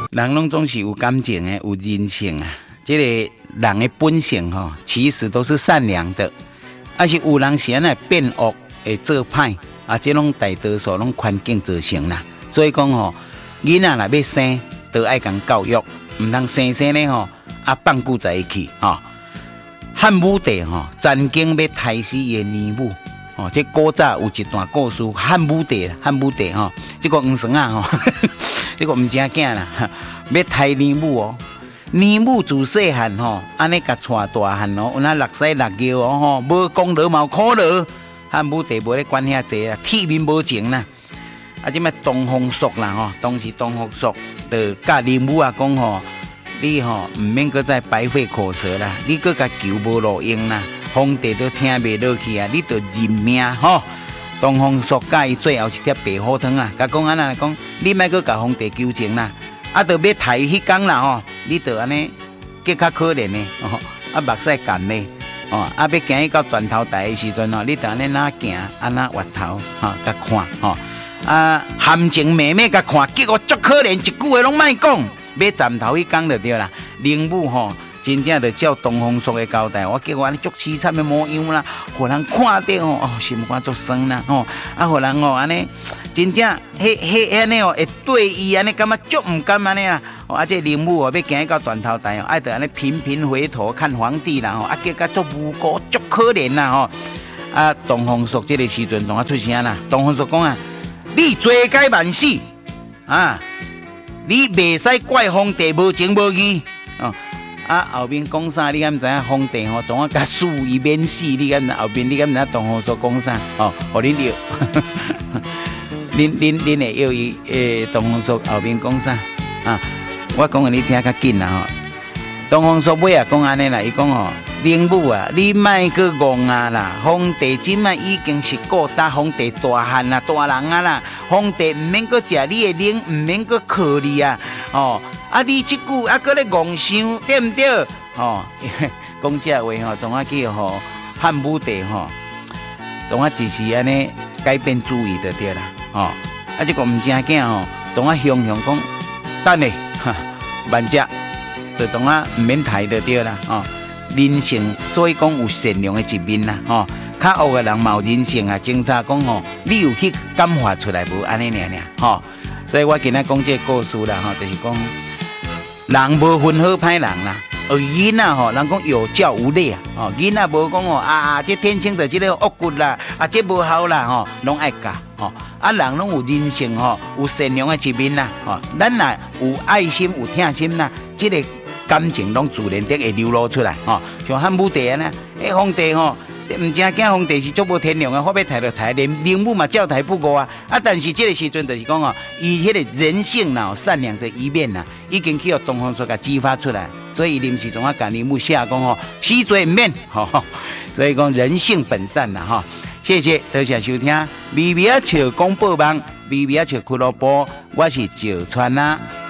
人拢总是有感情的，有人性啊。这个人的本性其实都是善良的，是有人先来变恶，会做歹这拢大多数拢环境造成啦。所以讲囡仔若要生，都爱讲教育，唔通生呢放久在一起汉武帝曾经要杀死伊的年母这古早有一段故事，汉武帝这个黄孙啊这个唔正经啦，要杀年母年母自细汉安尼甲带大汉有那6岁6摇无功劳嘛有苦劳，汉武帝无咧管遐济啊，铁面无情啦。即摆东方朔啦当时东方朔就甲年母讲你唔免搁再白费口舌啦，你搁甲求无路用啦，皇帝都听袂落去啊，你就认命东方朔甲伊最后一碟白虎汤啊，甲讲安那讲，你莫搁甲皇帝求情啦，就要杀迄天啦你就安尼计较可怜呢目屎干呢要行去到断头台的时阵你就安尼哪行安那滑头甲看含情脉脉甲看，结果足可怜，一句话拢莫讲，要站头迄天就对啦。灵母真正就照东方朔的交代，我结果安尼足凄惨的模样啦，互人看到心肝足酸啦互人安尼真正安尼会对伊安尼感觉足唔甘安尼啦。这灵母要行去到断头台爱得安尼频频回头看皇帝啦结果足无辜足可怜啦东方朔这个时阵同出声啦，东方朔讲你罪该万死你袂使怪皇帝无情无义后面讲啥？你敢知影皇帝总甲死伊免死？你敢后面你敢知东方朔讲啥？互恁摇，恁会摇伊东方朔后面讲啥我讲给你听较紧啦东方朔尾讲安尼啦，伊讲灵母你莫去戆啦，皇帝即摆已经是顾大皇帝大汉啦，大人啦，皇帝唔免去食你的灵，唔免去靠你你即句搁咧戆想，对唔对讲这话总去汉武帝总只是安尼改变主意就对啦这个唔正经总雄讲等咧万只就总唔免抬就对啦人性，所以讲有善良的一面啦较恶的人嘛有人性警察讲你有去感化出来无安尼尔所以我今仔讲这个故事啦就是讲人无分好歹人啦囡仔人讲有教无类囡仔无讲这天生就这个恶骨啦这无好啦拢爱教人拢有人性有善良的一面啦咱若有爱心有疼心啦这个感情拢自然会流露出来像汉武帝皇帝唔正惊皇帝是足无天良我要抬就抬，连灵母嘛照抬不过但是这个时阵就是讲伊迄个人性啦善良的一面啦已经去东方朔甲激发出来，所以临时总甲灵母写讲死罪唔免所以讲人性本善啦谢谢多谢收听微微笑广播网，微微笑俱乐部，我是赵川啊。